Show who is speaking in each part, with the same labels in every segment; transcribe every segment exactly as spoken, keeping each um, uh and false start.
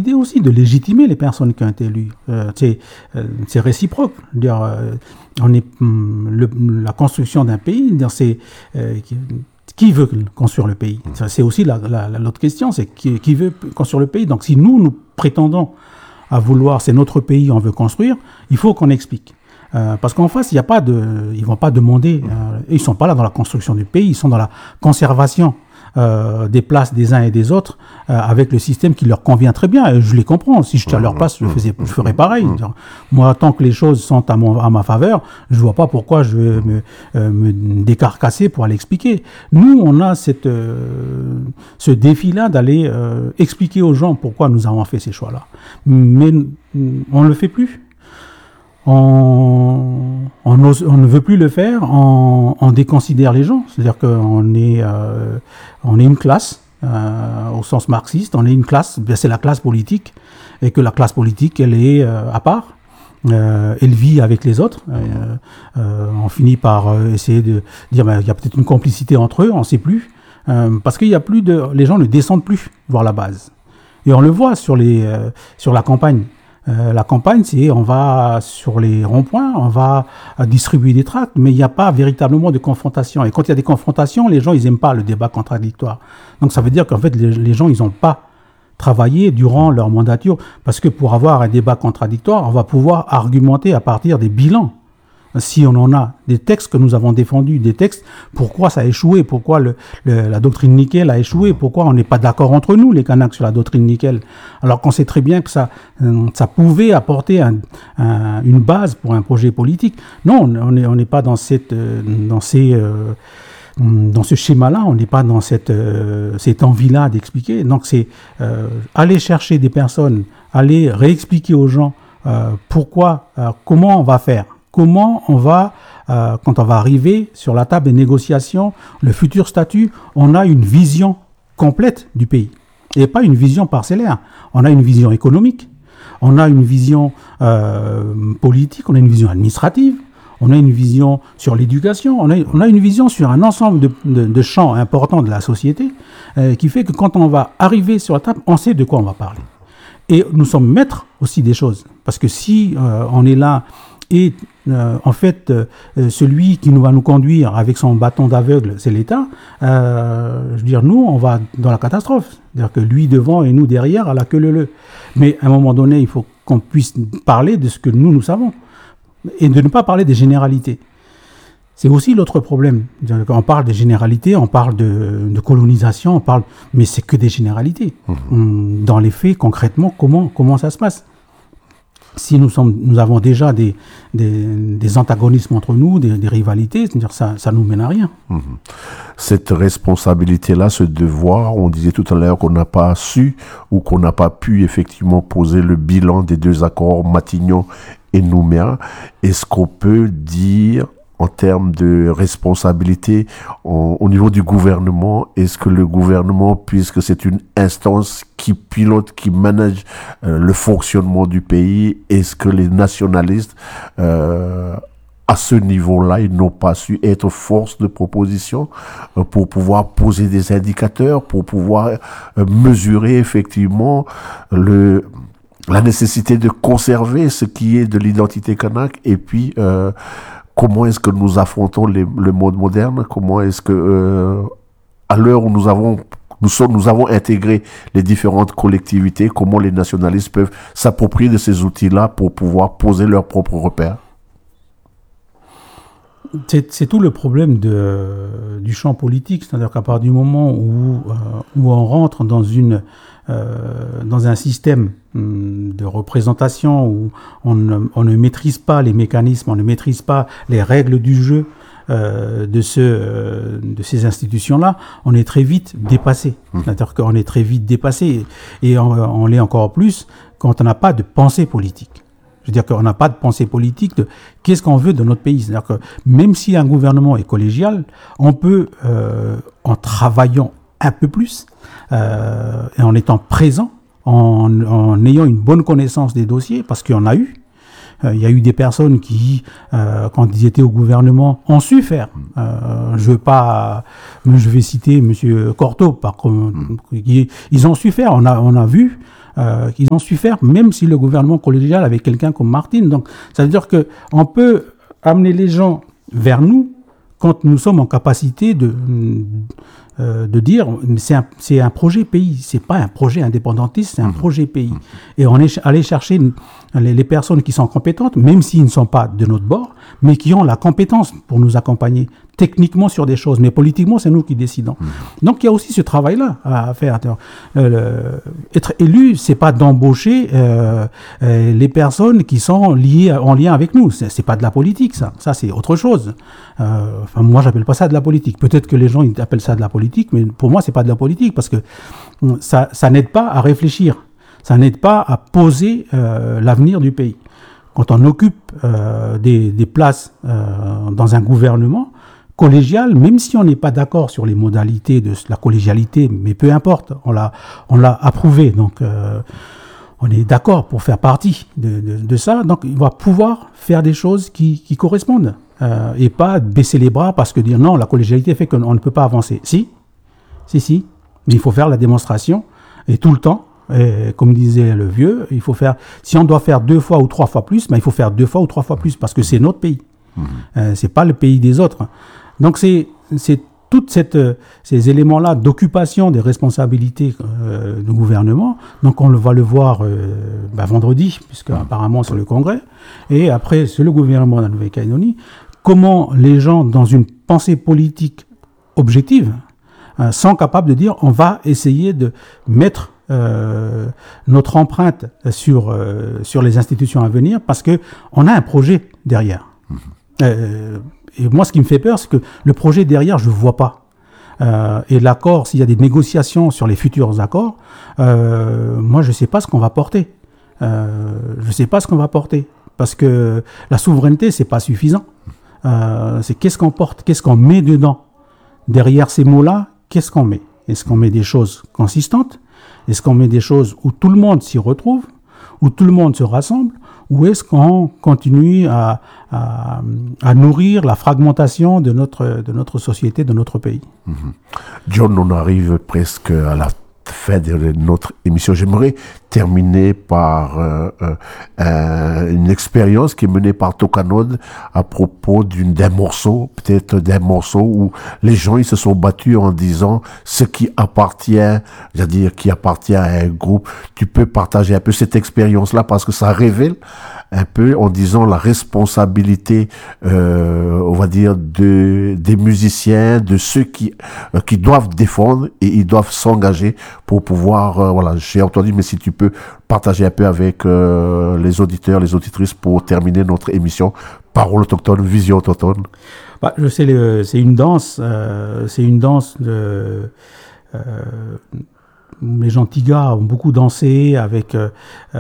Speaker 1: décider aussi de légitimer les personnes qui ont été élues. Euh, c'est, euh, c'est réciproque. Dire, euh, on est, le, la construction d'un pays, dire, c'est... Euh, qui veut construire le pays? Ça, c'est aussi la, la, la, l'autre question, c'est qui, qui veut construire le pays? Donc si nous, nous prétendons à vouloir, c'est notre pays, on veut construire, il faut qu'on explique. Euh, parce qu'en face, il y a pas de, ils vont pas demander, euh, ils sont pas là dans la construction du pays, ils sont dans la conservation euh, des places des uns et des autres, euh, avec le système qui leur convient très bien. Et je les comprends. Si j'étais à leur place, je, faisais, je ferais pareil. Moi, tant que les choses sont à, mon, à ma faveur, je vois pas pourquoi je vais me, euh, me décarcasser pour aller expliquer. Nous, on a cette, euh, ce défi-là d'aller euh, expliquer aux gens pourquoi nous avons fait ces choix-là. Mais on ne le fait plus. On, on, ose, on ne veut plus le faire, on, on déconsidère les gens. C'est-à-dire qu'on est, euh, on est une classe, euh, au sens marxiste, on est une classe, ben c'est la classe politique, et que la classe politique, elle est euh, à part, euh, elle vit avec les autres. Euh, euh, on finit par euh, essayer de dire ben, il y a peut-être une complicité entre eux, on ne sait plus, euh, parce qu'il y a plus de, les gens ne descendent plus voir la base. Et on le voit sur, les, euh, sur la campagne. Euh, la campagne, c'est on va sur les ronds-points, on va euh, distribuer des tracts, mais il n'y a pas véritablement de confrontation. Et quand il y a des confrontations, les gens, ils n'aiment pas le débat contradictoire. Donc ça veut dire qu'en fait, les, les gens, ils n'ont pas travaillé durant leur mandature, parce que pour avoir un débat contradictoire, on va pouvoir argumenter à partir des bilans. Si on en a des textes que nous avons défendus, des textes, pourquoi ça a échoué, pourquoi le, le, la doctrine Nickel a échoué, pourquoi on n'est pas d'accord entre nous, les Kanaks, sur la doctrine Nickel, alors qu'on sait très bien que ça, ça pouvait apporter un, un, une base pour un projet politique. Non, on n'est on n'est pas dans, cette, dans, ces, euh, dans ce schéma-là, on n'est pas dans cette, euh, cette envie-là d'expliquer. Donc c'est euh, aller chercher des personnes, aller réexpliquer aux gens euh, pourquoi, euh, comment on va faire. Comment on va, euh, quand on va arriver sur la table des négociations, le futur statut, on a une vision complète du pays. Et pas une vision parcellaire. On a une vision économique, on a une vision euh, politique, on a une vision administrative, on a une vision sur l'éducation, on a, on a une vision sur un ensemble de, de, de champs importants de la société, euh, qui fait que quand on va arriver sur la table, on sait de quoi on va parler. Et nous sommes maîtres aussi des choses. Parce que si euh, on est là... Et euh, en fait, euh, celui qui nous va nous conduire avec son bâton d'aveugle, c'est l'État. Euh, je veux dire, nous, on va dans la catastrophe. C'est-à-dire que lui devant et nous derrière, à la queue leu-leu. Mais à un moment donné, il faut qu'on puisse parler de ce que nous, nous savons. Et de ne pas parler des généralités. C'est aussi l'autre problème. Quand on parle des généralités, on parle de, de colonisation, on parle, mais c'est que des généralités. Mmh. Dans les faits, concrètement, comment, comment ça se passe ? Si nous, sommes, nous avons déjà des, des, des antagonismes entre nous, des, des rivalités, c'est-à-dire ça, ça nous mène à rien.
Speaker 2: Mmh. Cette responsabilité-là, ce devoir, on disait tout à l'heure qu'on n'a pas su ou qu'on n'a pas pu effectivement poser le bilan des deux accords Matignon et Nouméa. Est-ce qu'on peut dire en termes de responsabilité en, au niveau du gouvernement, est-ce que le gouvernement, puisque c'est une instance qui pilote, qui manage euh, le fonctionnement du pays, est-ce que les nationalistes, euh, à ce niveau-là, ils n'ont pas su être force de proposition euh, pour pouvoir poser des indicateurs, pour pouvoir euh, mesurer effectivement le... la nécessité de conserver ce qui est de l'identité kanak, et puis euh, comment est-ce que nous affrontons les, le monde moderne? Comment est-ce que, euh, à l'heure où nous avons, nous sommes, nous avons intégré les différentes collectivités, comment les nationalistes peuvent s'approprier de ces outils-là pour pouvoir poser leurs propres repères?
Speaker 1: C'est, c'est tout le problème de, du champ politique, c'est-à-dire qu'à partir du moment où, euh, où on rentre dans une euh, dans un système hum, de représentation où on ne, on ne maîtrise pas les mécanismes, on ne maîtrise pas les règles du jeu euh, de, ce, euh, de ces institutions-là, on est très vite dépassé. Mmh. C'est-à-dire qu'on est très vite dépassé, et on, on l'est encore plus quand on n'a pas de pensée politique. Je veux dire qu'on n'a pas de pensée politique de qu'est-ce qu'on veut de notre pays. C'est-à-dire que même si un gouvernement est collégial, on peut, euh, en travaillant un peu plus, euh, et en étant présent, en, en ayant une bonne connaissance des dossiers, parce qu'il y en a eu. Euh, il y a eu des personnes qui, euh, quand ils étaient au gouvernement, ont su faire. Euh, je veux pas, je vais citer Monsieur Cortot, par contre, ils ont su faire. On a, on a vu euh, qu'ils ont su faire, même si le gouvernement collégial avait quelqu'un comme Martine. Donc, ça veut dire qu'on peut amener les gens vers nous quand nous sommes en capacité de, euh, de dire c'est un, c'est un projet pays, c'est pas un projet indépendantiste, c'est un mmh. projet pays. Et on est allé chercher les, les personnes qui sont compétentes, même s'ils ne sont pas de notre bord, mais qui ont la compétence pour nous accompagner techniquement sur des choses, mais politiquement, c'est nous qui décidons. Mmh. Donc, il y a aussi ce travail-là à faire. Euh, être élu, c'est pas d'embaucher euh, euh, les personnes qui sont liées, en lien avec nous. C'est, c'est pas de la politique, ça. Ça, c'est autre chose. Euh, enfin, moi, j'appelle pas ça de la politique. Peut-être que les gens ils appellent ça de la politique, mais pour moi, c'est pas de la politique parce que ça, ça n'aide pas à réfléchir. Ça n'aide pas à poser euh, l'avenir du pays. Quand on occupe euh, des, des places euh, dans un gouvernement collégial, même si on n'est pas d'accord sur les modalités de la collégialité, mais peu importe, on l'a, on l'a approuvé, donc euh, on est d'accord pour faire partie de, de, de ça, donc il va pouvoir faire des choses qui, qui correspondent, euh, et pas baisser les bras parce que dire non, la collégialité fait qu'on ne peut pas avancer. Si, si, si, mais il faut faire la démonstration, et tout le temps, et comme disait le vieux, il faut faire, si on doit faire deux fois ou trois fois plus, ben il faut faire deux fois ou trois fois plus, parce que c'est notre pays, mmh. euh, c'est pas le pays des autres. Donc c'est, c'est toutes cette, ces éléments-là d'occupation des responsabilités euh, du gouvernement. Donc on le va le voir euh, bah, vendredi, puisque apparemment c'est le Congrès, et après c'est le gouvernement de la Nouvelle-Calédonie. Comment les gens, dans une pensée politique objective, euh, sont capables de dire on va essayer de mettre euh, notre empreinte sur, euh, sur les institutions à venir, parce qu'on a un projet derrière. Mmh. Euh, Et moi, ce qui me fait peur, c'est que le projet derrière, je ne le vois pas. Euh, et l'accord, s'il y a des négociations sur les futurs accords, euh, moi, je ne sais pas ce qu'on va porter. Euh, je ne sais pas ce qu'on va porter. Parce que la souveraineté, ce n'est pas suffisant. Euh, c'est qu'est-ce qu'on porte, qu'est-ce qu'on met dedans. Derrière ces mots-là, qu'est-ce qu'on met? Est-ce qu'on met des choses consistantes? Est-ce qu'on met des choses où tout le monde s'y retrouve? Où tout le monde se rassemble? Ou est-ce qu'on continue à, à, à nourrir la fragmentation de notre, de notre société, de notre pays?
Speaker 2: Mmh. John, on arrive presque à la fin de notre émission. J'aimerais terminer par euh, euh, une expérience qui est menée par Tokanod à propos d'une, d'un morceau, peut-être d'un morceau où les gens ils se sont battus en disant ce qui appartient, c'est-à-dire qui appartient à un groupe. Tu peux partager un peu cette expérience-là parce que ça révèle un peu en disant la responsabilité, euh, on va dire, de, des musiciens, de ceux qui, euh, qui doivent défendre et ils doivent s'engager pour pouvoir, euh, voilà, j'ai entendu, mais si tu peux partager un peu avec euh, les auditeurs, les auditrices pour terminer notre émission. Parole autochtone, vision autochtone.
Speaker 1: Bah, je sais, le, c'est une danse, euh, c'est une danse de... Euh, les gens Tiga ont beaucoup dansé avec euh,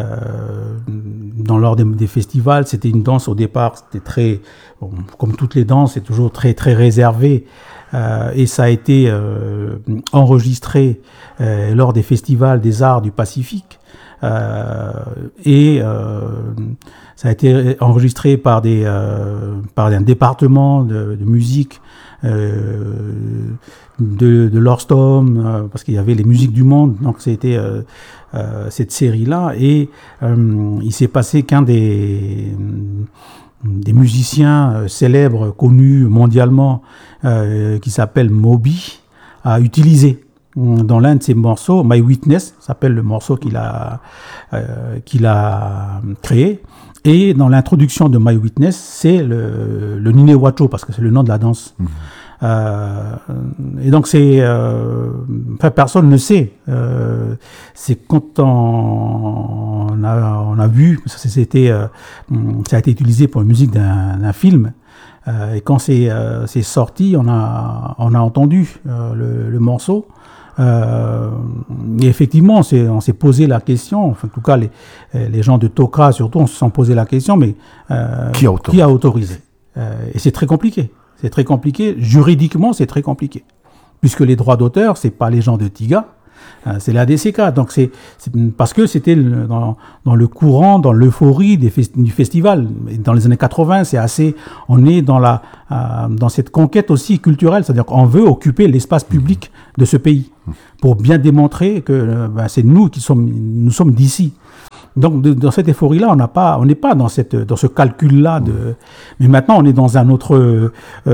Speaker 1: dans lors des, des festivals. C'était une danse au départ, c'était très, bon, comme toutes les danses, c'est toujours très très réservé. Euh, et ça a été euh, enregistré euh, lors des festivals des arts du Pacifique. Euh, et euh, ça a été enregistré par des euh, par un département de, de musique euh, de, de l'Orstom, euh, parce qu'il y avait les musiques du monde, donc c'était euh, euh, cette série-là, et euh, il s'est passé qu'un des des musiciens euh, célèbres, connus mondialement, euh, qui s'appelle Moby, a utilisé dans l'un de ses morceaux, My Witness, s'appelle le morceau qu'il a, euh, qu'il a créé. Et dans l'introduction de My Witness, c'est le, le Nine Wacho, parce que c'est le nom de la danse. Mmh. Euh, et donc, c'est, euh, enfin, personne ne sait. Euh, c'est quand on, on, a, on a vu, c'était, euh, ça a été utilisé pour la musique d'un, d'un film. Euh, et quand c'est, euh, c'est sorti, on a, on a entendu euh, le, le morceau. Euh, et effectivement, c'est, on s'est posé la question, enfin, en tout cas les, les gens de Toka surtout, on se sont posé la question, mais euh,
Speaker 2: qui a autorisé,
Speaker 1: qui a autorisé euh, Et c'est très compliqué, c'est très compliqué, juridiquement c'est très compliqué, puisque les droits d'auteur, c'est pas les gens de Tiga, Euh, c'est la D C K. Donc c'est, c'est parce que c'était le, dans, dans le courant, dans l'euphorie des fest, du festival. Dans les années quatre-vingts, c'est assez. On est dans la euh, dans cette conquête aussi culturelle, c'est-à-dire qu'on veut occuper l'espace public de ce pays pour bien démontrer que euh, ben, c'est nous qui sommes nous sommes d'ici. Donc, de, dans cette euphorie-là, on n'a pas, on n'est pas dans cette, dans ce calcul-là de. Mais maintenant, on est dans un autre. Euh,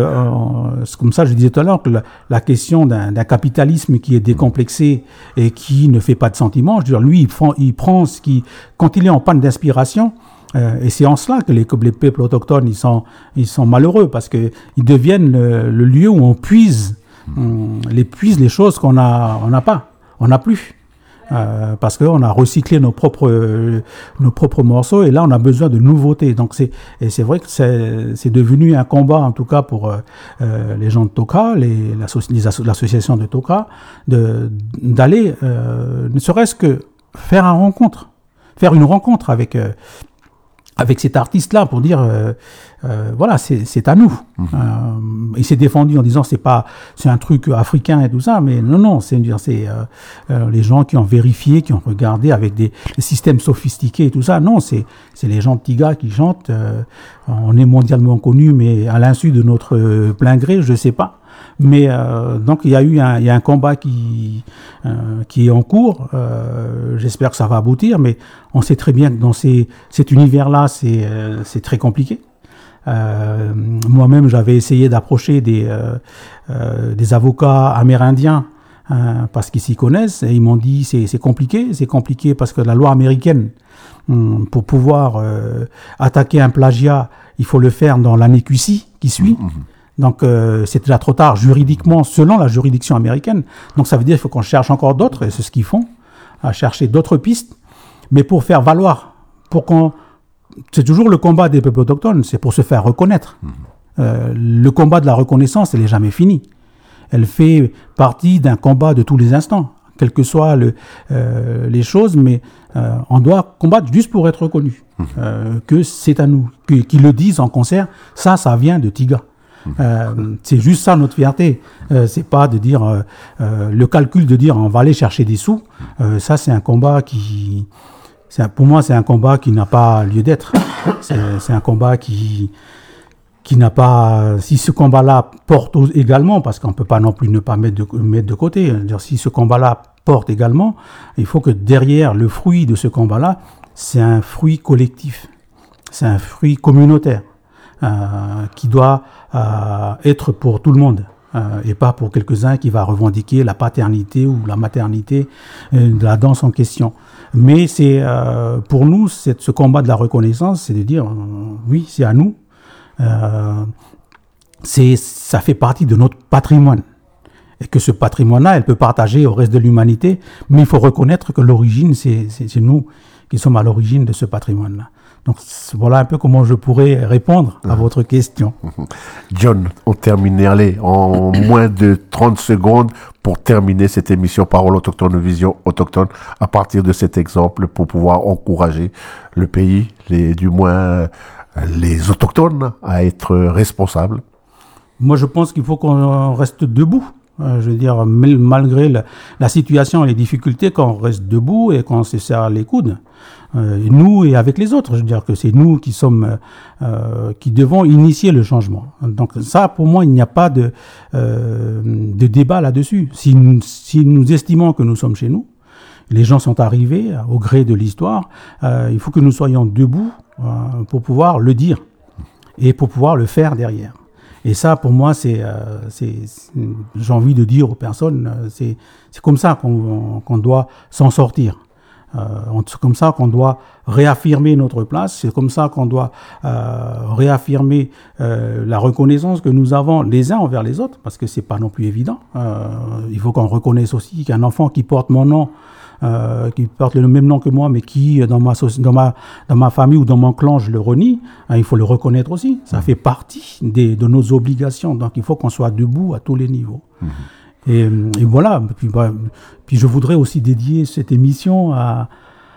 Speaker 1: euh, c'est comme ça, je disais tout à l'heure que la, la question d'un, d'un capitalisme qui est décomplexé et qui ne fait pas de sentiments. Je veux dire, lui, il prend, il prend ce qui, quand il est en panne d'inspiration. Euh, et c'est en cela que les, les peuples autochtones, ils sont, ils sont malheureux parce que ils deviennent le, le lieu où on puise, on, les puise les choses qu'on a, on n'a pas, on n'a plus. Euh, parce qu'on a recyclé nos propres euh, nos propres morceaux et là on a besoin de nouveautés. Donc c'est et c'est vrai que c'est c'est devenu un combat en tout cas pour euh, euh, les gens de Toka, les, les asso- l'association de Toka, de d'aller euh, ne serait-ce que faire une rencontre, faire une rencontre avec euh, avec cet artiste-là pour dire euh, euh, voilà c'est c'est à nous. Mmh. Euh, il s'est défendu en disant c'est pas c'est un truc africain et tout ça, mais non non c'est c'est euh, euh, les gens qui ont vérifié, qui ont regardé avec des, des systèmes sophistiqués et tout ça. Non, c'est c'est les gens de Tiga qui chantent. Euh, on est mondialement connus, mais à l'insu de notre euh, plein gré, je sais pas. Mais euh, donc il y a eu un, il y a un combat qui euh, qui est en cours. Euh, j'espère que ça va aboutir, mais on sait très bien que dans ces, cet univers-là, c'est euh, c'est très compliqué. Euh, moi-même, j'avais essayé d'approcher des euh, euh, des avocats amérindiens euh, parce qu'ils s'y connaissent et ils m'ont dit c'est c'est compliqué, c'est compliqué parce que la loi américaine hum, pour pouvoir euh, attaquer un plagiat, il faut le faire dans l'année Q C qui suit. Mmh. Donc, euh, c'est déjà trop tard juridiquement, selon la juridiction américaine. Donc, ça veut dire qu'il faut qu'on cherche encore d'autres, et c'est ce qu'ils font, à chercher d'autres pistes. Mais pour faire valoir, pour qu'on... C'est toujours le combat des peuples autochtones, c'est pour se faire reconnaître. Mmh. Euh, le combat de la reconnaissance, elle n'est jamais finie. Elle fait partie d'un combat de tous les instants, quelles que soient le, euh, les choses, mais euh, on doit combattre juste pour être reconnu. Mmh. Euh, que c'est à nous, que, qu'ils le disent en concert, ça, ça vient de Tiga. Euh, c'est juste ça notre fierté. Euh, c'est pas de dire euh, euh, le calcul de dire on va aller chercher des sous. Euh, ça c'est un combat qui, c'est un, pour moi c'est un combat qui n'a pas lieu d'être. C'est, c'est un combat qui qui n'a pas. Si ce combat-là porte également, parce qu'on peut pas non plus ne pas mettre de mettre de côté. Dire si ce combat-là porte également, il faut que derrière le fruit de ce combat-là, c'est un fruit collectif, c'est un fruit communautaire. Euh, qui doit euh, être pour tout le monde euh, et pas pour quelques-uns qui va revendiquer la paternité ou la maternité euh, de la danse en question. Mais c'est euh, pour nous, c'est, ce combat de la reconnaissance, c'est de dire euh, oui, c'est à nous. Euh, c'est, ça fait partie de notre patrimoine. Et que ce patrimoine-là, elle peut partager au reste de l'humanité, mais il faut reconnaître que l'origine, c'est, c'est, c'est nous qui sommes à l'origine de ce patrimoine-là. Donc voilà un peu comment je pourrais répondre à votre question.
Speaker 2: John, on termine, allez, en moins de trente secondes pour terminer cette émission Parole autochtone, vision autochtone, à partir de cet exemple pour pouvoir encourager le pays, les, du moins les autochtones, à être responsables.
Speaker 1: Moi, je pense qu'il faut qu'on reste debout. Euh, je veux dire, malgré la, la situation et les difficultés, qu'on reste debout et qu'on se serre les coudes. Euh, nous et avec les autres. Je veux dire que c'est nous qui sommes, euh, qui devons initier le changement. Donc ça, pour moi, il n'y a pas de, euh, de débat là-dessus. Si nous, si nous estimons que nous sommes chez nous, les gens sont arrivés au gré de l'histoire, euh, il faut que nous soyons debout euh, pour pouvoir le dire et pour pouvoir le faire derrière. Et ça, pour moi, c'est, euh, c'est, c'est j'ai envie de dire aux personnes, euh, c'est, c'est comme ça qu'on, qu'on doit s'en sortir. Euh, c'est comme ça qu'on doit réaffirmer notre place. C'est comme ça qu'on doit euh, réaffirmer euh, la reconnaissance que nous avons les uns envers les autres, parce que c'est pas non plus évident. Euh, il faut qu'on reconnaisse aussi qu'un enfant qui porte mon nom, Euh, qui porte le même nom que moi, mais qui, dans ma, dans ma, dans ma famille ou dans mon clan, je le renie, hein, il faut le reconnaître aussi. Ça fait partie des, de nos obligations. Donc, il faut qu'on soit debout à tous les niveaux. Mmh. Et, et voilà. Puis, bah, puis, je voudrais aussi dédier cette émission à,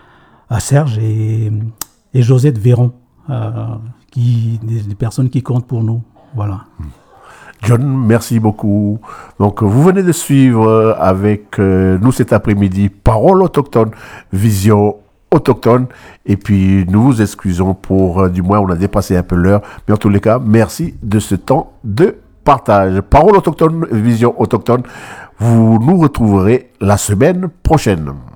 Speaker 1: à Serge et, et Josette Véron, euh, qui, des, des personnes qui comptent pour nous. Voilà. Mmh.
Speaker 2: John, merci beaucoup. Donc, vous venez de suivre avec euh, nous cet après-midi Parole autochtone, Vision autochtone. Et puis, nous vous excusons pour, euh, du moins, on a dépassé un peu l'heure. Mais en tous les cas, merci de ce temps de partage. Parole autochtone, Vision autochtone. Vous nous retrouverez la semaine prochaine.